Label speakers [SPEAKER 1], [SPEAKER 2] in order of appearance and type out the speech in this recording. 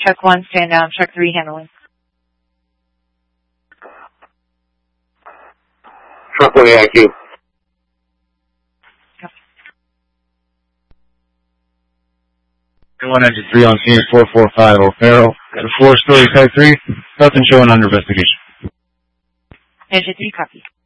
[SPEAKER 1] Truck 1, stand down. Truck 3, handling.
[SPEAKER 2] Truck 1 IQ.
[SPEAKER 3] One engine 3 on scene, 445 O'Farrell. Got a 4-story type 3. Nothing showing under investigation.
[SPEAKER 1] Engine 3, copy.